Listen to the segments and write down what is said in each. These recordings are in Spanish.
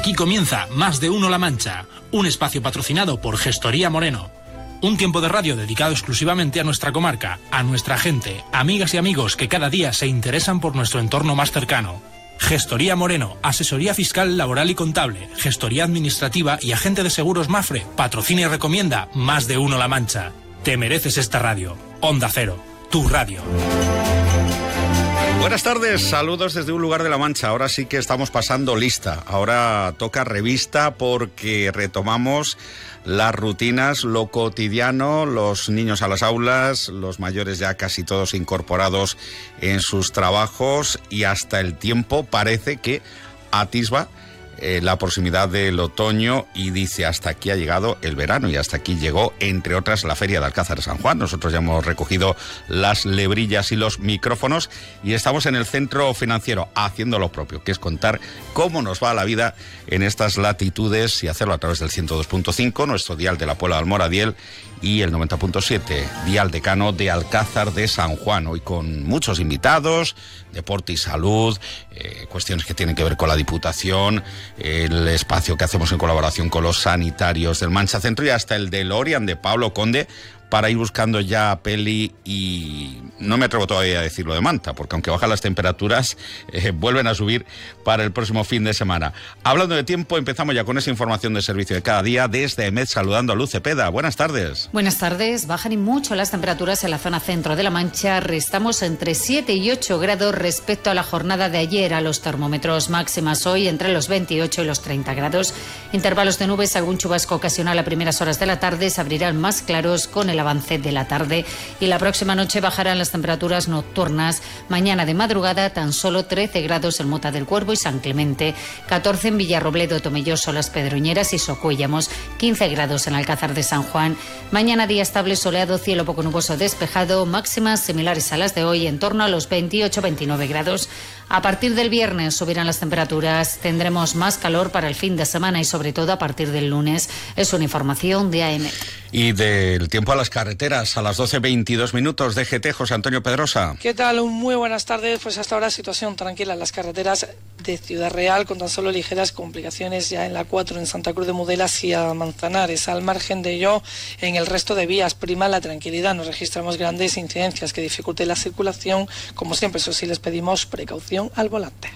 Aquí comienza Más de Uno La Mancha, un espacio patrocinado por Gestoría Moreno. Un tiempo de radio dedicado exclusivamente a nuestra comarca, a nuestra gente, amigas y amigos que cada día se interesan por nuestro entorno más cercano. Gestoría Moreno, asesoría fiscal, laboral y contable, gestoría administrativa y agente de seguros Mafre, patrocina y recomienda Más de Uno La Mancha. Te mereces esta radio. Onda Cero, tu radio. Buenas tardes, saludos desde un lugar de La Mancha. Ahora sí que estamos pasando lista. Ahora toca revista porque retomamos las rutinas, lo cotidiano, los niños a las aulas, los mayores ya casi todos incorporados en sus trabajos y hasta el tiempo parece que atisba la proximidad del otoño y dice hasta aquí ha llegado el verano y hasta aquí llegó, entre otras, la Feria de Alcázar de San Juan. Nosotros ya hemos recogido las lebrillas y los micrófonos y estamos en el centro financiero haciendo lo propio, que es contar cómo nos va la vida en estas latitudes y hacerlo a través del 102.5, nuestro dial de la Puebla de Almoradiel, y el 90.7, dial decano de Alcázar de San Juan. Hoy con muchos invitados, deporte y salud, cuestiones que tienen que ver con la Diputación, el espacio que hacemos en colaboración con los sanitarios del Mancha Centro y hasta el DeLorean de Pablo Conde, para ir buscando ya peli y no me atrevo todavía a decirlo de manta, porque aunque bajan las temperaturas, vuelven a subir para el próximo fin de semana. Hablando de tiempo, empezamos ya con esa información de servicio de cada día desde EMET, saludando a Luz Cepeda. Buenas tardes. Buenas tardes. Bajan y mucho las temperaturas en la zona centro de La Mancha. Estamos entre 7 y 8 grados respecto a la jornada de ayer. A los termómetros máximas hoy entre los 28 y los 30 grados. Intervalos de nubes, algún chubasco ocasional a primeras horas de la tarde. Se abrirán más claros con el avance de la tarde y la próxima noche bajarán las temperaturas nocturnas. Mañana de madrugada tan solo 13 grados en Mota del Cuervo y San Clemente, 14 en Villarrobledo, Tomelloso, Las Pedroñeras y Socuéllamos, 15 grados en Alcázar de San Juan. Mañana día estable, soleado, cielo poco nuboso despejado, máximas similares a las de hoy en torno a los 28-29 grados. A partir del viernes subirán las temperaturas, tendremos más calor para el fin de semana y sobre todo a partir del lunes. Es una información de AEMET. Y del tiempo a las carreteras, a las 12:22 minutos, DGT, José Antonio Pedrosa. ¿Qué tal? Muy buenas tardes. Pues hasta ahora situación tranquila en las carreteras de Ciudad Real, con tan solo ligeras complicaciones ya en la 4 en Santa Cruz de Mudela hacia Manzanares. Al margen de ello, en el resto de vías prima la tranquilidad. No registramos grandes incidencias que dificulten la circulación. Como siempre, eso sí, les pedimos precaución al volante.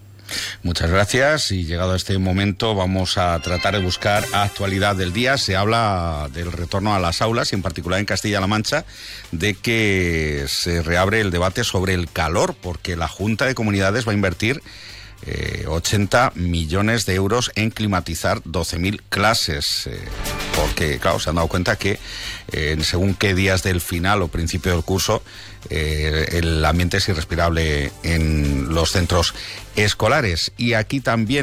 Muchas gracias y llegado a este momento vamos a tratar de buscar actualidad del día. Se habla del retorno a las aulas y en particular en Castilla-La Mancha de que se reabre el debate sobre el calor porque la Junta de Comunidades va a invertir 80 millones de euros en climatizar 12.000 clases, porque claro, se han dado cuenta que según qué días del final o principio del curso el ambiente es irrespirable en los centros escolares. Y aquí también